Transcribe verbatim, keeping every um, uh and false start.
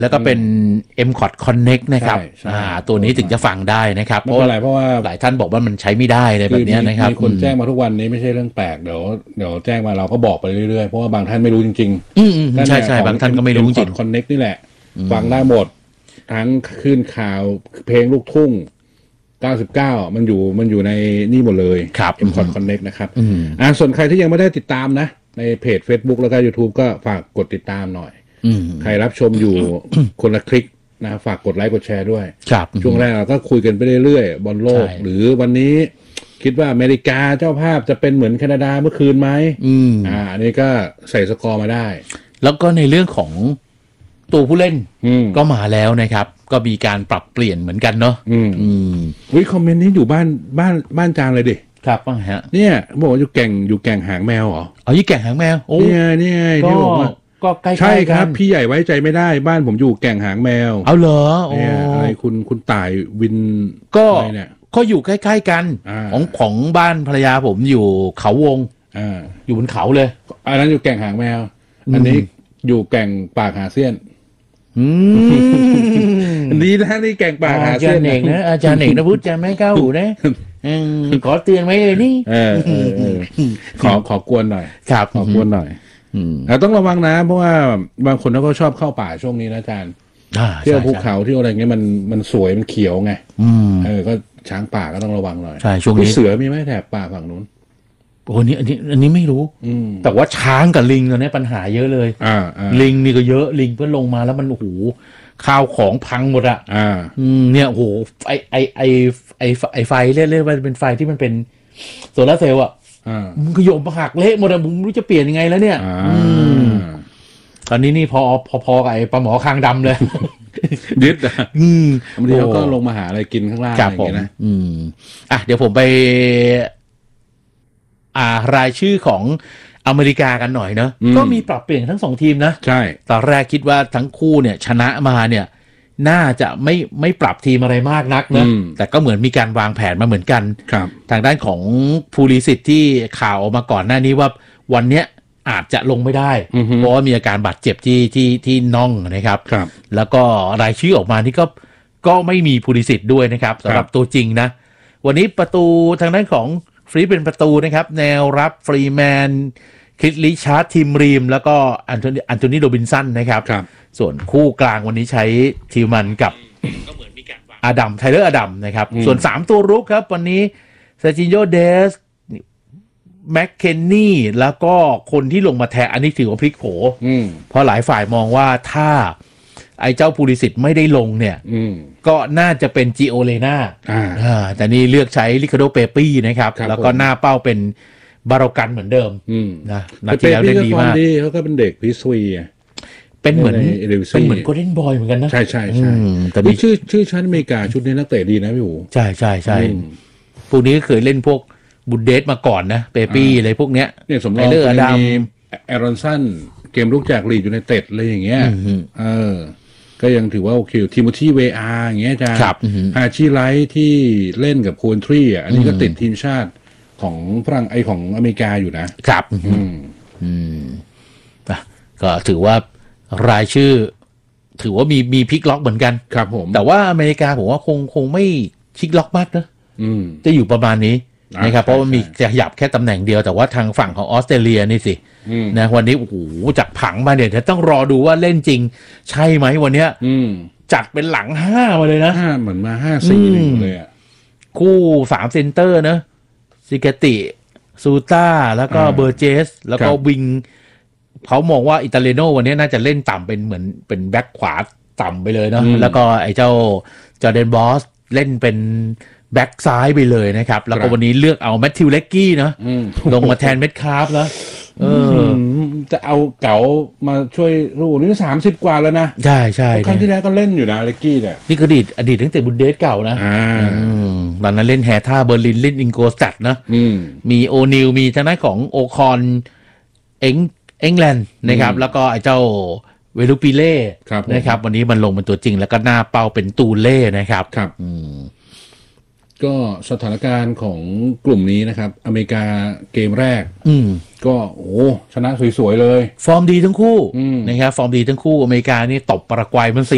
แล้วก็เป็น เอ็ม คอร์ด Connect นะครับอ่าตัวนี้ถึงจะฟังได้นะครับเพราะอะไรเพราะว่าหลายท่านบอกว่ามันใช้ไม่ได้เลยแบบนี้นะครับมีคนแจ้งมาทุกวันนี้ไม่ใช่เรื่องแปลกเดี๋ยวเดี๋ยวแจ้งมาเราก็บอกไปเรื่อยๆเพราะว่าบางท่านไม่รู้จริงๆอืมใช่ใช่บางท่านก็ไม่รู้จริงเอ็ม คอร์ด Connect นี่แหละฟังได้หมดทั้งขึ้นข่าวเพลงลูกทุ่งเก้าสิบเก้ามันอยู่มันอยู่ในนี่หมดเลยครับเอ็ม คอร์ด Connect นะครับอ่าส่วนใครที่ยังไม่ได้ติดตามนะในเพจ Facebook แล้วก็ YouTube ก็ฝากกดติดตามหน่อยใครรับชมอยู่ คนละคลิกนะฝากกดไลค์กดแชร์ด้วยช่วงแรกเราก็คุยกันไปเรื่อยๆบอลโลกหรือวันนี้คิดว่าอเมริกาเจ้าภาพจะเป็นเหมือนแคนาดาเมื่อคืนไหมอ่าอันนี้ก็ใส่สกอร์มาได้แล้วก็ในเรื่องของตัวผู้เล่นก็มาแล้วนะครับก็มีการปรับเปลี่ยนเหมือนกันเนาะอืมอืมวิคอมเมนต์นี้อยู่บ้านบ้านบ้านจางเลยดิครับว่าฮะเนี่ยบอกว่าอยู่แก่งอยู่แก่งหางแมวเหรออ๋ออยู่แก่งหางแมวโอ้เนี่ยเนี่ยที่บอกว่าก็ใกล้ๆใช่ครับพี่ใหญ่ไว้ใจไม่ได้บ้านผมอยู่แก่งหางแมวเอาเหรอเนี่ยอะไรคุณคุณต่ายวินก็ก็อยู่ใกล้ๆกันของของบ้านภรรยาผมอยู่เขาวงอ่าอยู่บนเขาเลยอันนั้นอยู่แก่งหางแมวอันนี้อยู่แก่งปากหาเสี้ยนอืมดีนะนี่แก่งปากหาเสี้ยนเองนะอาจารย์เอกนะพุทธจะไม่ก้าวหูนะขอเตือนไว้เลยนี่เออขอขอกวนหน่อยครับขอกวนหน่อยแต่ต้องระวังนะเพราะว่าบางคนเขาชอบเข้าป่าช่วงนี้นะอาจารย์เที่ยวภูเขาที่อะไรเงี้ยมันมันสวยมันเขียวไงเออก็ช้างป่าก็ต้องระวังหน่อยใช่ช่วงนี้เสือมีไหมแถบป่าฝั่งนู้นโอ้นี่อันนี้อันนี้ไม่รู้แต่ว่าช้างกับลิงตอนนี้ปัญหาเยอะเลยอ่าลิงนี่ก็เยอะลิงเพื่อลงมาแล้วมันโอ้โหข้าวของพังหมดอ่ะอ่าเนี่ยโอ้โหไอไอไอไอไอไฟเรียกเรียกว่าเป็นไฟที่มันเป็นโซลาร์เซลล์อ่ะมันก็โยมหักเละหมดอ่ะผมไม่รู้จะเปลี่ยนยังไงแล้วเนี่ยตอนนี้นี่พอพอพอกับไอ้ปลาหมอคางดำเลยยึดอ่ะบางทีเขาก็ลงมาหาอะไรกินข้างล่างอะไรอย่างเงี้ยนะอืมอ่ะเดี๋ยวผมไปอ่ารายชื่อของอเมริกากันหน่อยเนอะก็มีปรับเปลี่ยนทั้งสองทีมนะใช่ตอนแรกคิดว่าทั้งคู่เนี่ยชนะมาเนี่ยน่าจะไม่ไม่ปรับทีมอะไรมากนักนะแต่ก็เหมือนมีการวางแผนมาเหมือนกันทางด้านของภูริสิทธิ์ที่ข่าวออกมาก่อนหน้านี้ว่าวันเนี้ยอาจจะลงไม่ได้เพราะว่ามีอาการบาดเจ็บที่ที่ที่น่องนะครับแล้วก็รายชื่อออกมานี่ก็ก็ไม่มีภูริสิทธิ์ด้วยนะครับสำหรับตัวจริงนะวันนี้ประตูทางด้านของฟรีเป็นประตูนะครับแนวรับฟรีแมนคริสลิชาร์ดทีมรีมแล้วก็อันโทนีอันโทนีโรบินสันนะครับส่วนคู่กลางวันนี้ใช้ทีมันกับอาดัมไทเลอร์อาดัมนะครับส่วนสามตัวรุกครับวันนี้เซจิโยเดสแม็กเคนนี่แล้วก็คนที่ลงมาแทนอันนี้ถือว่าพลิกโผเพราะหลายฝ่ายมองว่าถ้าไอ้เจ้าภูริสิทธิ์ไม่ได้ลงเนี่ยก็น่าจะเป็นจิโอเลนาแต่นี่เลือกใช้ลิคาโดเปปี้นะครับแล้วก็หน้าเป้าเป็นบารอกันเหมือนเดิมนะนัดที่แล้วเล่นดีมากเขาก็เป็นเด็กพิสวีเป็นเหมือนเป็นเหมือนโกลเด้นบอยเหมือนกันนะใช่ใช่ใช่แต่มีชื่อชื่อชั้นอเมริกาชุดนี้นักเตะดีนะพี่หูใช่ใช่ใช่พวกนี้เคยเล่นพวกบุนเดสมาก่อนนะเปปี้อะไรพวกเนี้ยเนี่ยสมรองมีแอรอนสันเกมลุกจากลีดยูไนเต็ดอะไรอย่างเงี้ยเออก็ยังถือว่าโอเคทิโมธีเวอาร์อย่างเงี้ยจ้าฮาชิไลท์ที่เล่นกับโคนทรีอ่ะอันนี้ก็ติดทีมชาติของฝรั่งไอของอเมริกาอยู่นะครับอืมอืมก็ถือว่ารายชื่อถือว่ามีมีพลิกล็อกเหมือนกันครับผมแต่ว่าอเมริกาผมว่าคงคงไม่พลิกล็อกมากนะจะอยู่ประมาณนี้นะครับเพราะว่ามีจะหยับแค่ตำแหน่งเดียวแต่ว่าทางฝั่งของออสเตรเลียนี่สินะวันนี้โอ้โหจากผังมาเนี่ยจะต้องรอดูว่าเล่นจริงใช่ไหมวันเนี้ยจัดเป็นหลังห้ามาเลยนะห้าเหมือนมาห้าสี่เลยอ่ะคู่สามเซนเตอร์นะซิกาติซูต้าแล้วก็เบอร์เจสแล้วก็วิงเขามองว่าอิตาเลโนวันนี้น่าจะเล่นต่ำเป็นเหมือนเป็นแบ็คขวาต่ำไปเลยเนาะแล้วก็ไอ้เจ้าจอร์แดนบอสเล่นเป็นแบ็คซ้ายไปเลยนะครับแล้วก็วันนี้เลือกเอาแมทธิวเล็กกี้นะลงมาแทนเม็ดคาร์ฟแล้วเออจะเอาเก๋ามาช่วยรูนี่สามสิบกว่าแล้วนะใช่ใช่ครั้งที่แล้วก็เล่นอยู่นะเล็กกี้เนี่ยนี่ก็อดีตอดีตตั้งแต่บุนเดสเก่านะตอนนั้นเล่นแฮท่าเบอร์ลินเล่นอิงโกสตัดนะมีโอนิลมีทางด้านของโอคอนเอ็งเอ็งแลนด์นะครับแล้วก็ไอ้เจ้าเวลูปิเล่นะครับวันนี้มันลงเป็นตัวจริงแล้วก็หน้าเป้าเป็นตูเล่นะครับครับก็สถานการณ์ของกลุ่มนี้นะครับอเมริกาเกมแรกก็โอ้ชนะสวยๆเลยฟอร์มดีทั้งคู่นะครับฟอร์มดีทั้งคู่อเมริกานี่ตบปารากวัยมัน